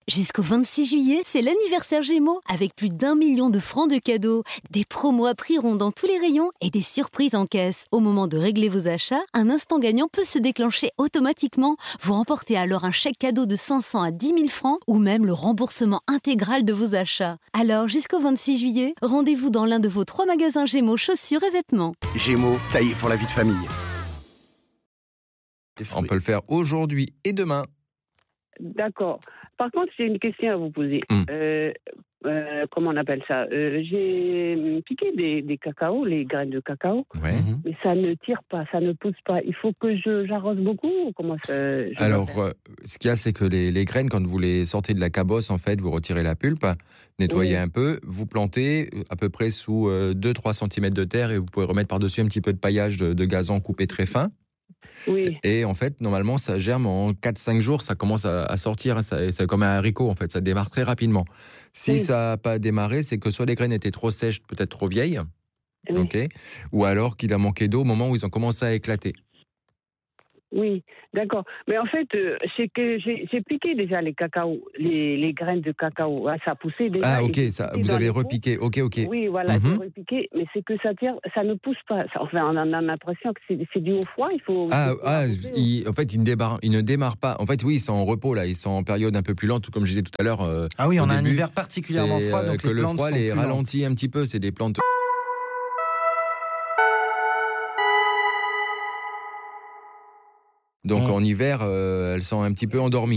Jusqu'au 26 juillet, c'est l'anniversaire Gémeaux, avec plus d'1 million de francs de cadeaux, des promos à prix rond dans tous les rayons et des surprises en caisse. Au moment de régler vos achats, un instant gagnant peut se déclencher automatiquement. Vous remportez alors un chèque cadeau de 500 à 10 000 francs ou même le remboursement intégral de vos achats. Alors, jusqu'au 26 juillet, rendez-vous dans l'un de vos 3 magasins Gémeaux chaussures et vêtements. Gémeaux, taillé pour la vie de famille. On peut le faire aujourd'hui et demain. D'accord. Par contre, j'ai une question à vous poser. Comment on appelle ça? J'ai piqué des cacao, les graines de cacao, mais ça ne tire pas, ça ne pousse pas. Il faut que j'arrose beaucoup ou comment ça? Alors, ce qu'il y a, c'est que les graines, quand vous les sortez de la cabosse, en fait, vous retirez la pulpe, nettoyez un peu, vous plantez à peu près sous 2-3 cm de terre et vous pouvez remettre par-dessus un petit peu de paillage de gazon coupé très fin. Oui. Et en fait, normalement, ça germe en 4-5 jours, ça commence à sortir, c'est comme un haricot, en fait, ça démarre très rapidement. Si ça n'a pas démarré, c'est que soit les graines étaient trop sèches, peut-être trop vieilles, ou alors qu'il a manqué d'eau au moment où ils ont commencé à éclater. Oui, d'accord. Mais en fait, c'est que j'ai piqué déjà les graines de cacao. Ah, ça a poussé déjà. Ah, ok, vous avez repiqué. Ok. Oui, voilà, j'ai repiqué, mais c'est que ça ne pousse pas. Enfin, on a l'impression que c'est dû au froid. Il faut. En fait, ils ne démarrent pas. En fait, oui, ils sont en repos là. Ils sont en période un peu plus lente, comme je disais tout à l'heure. Ah oui, on a un hiver particulièrement froid, donc les plantes le froid sont les plus ralentit un petit peu. C'est des plantes. Donc en hiver, elles sont un petit peu endormies.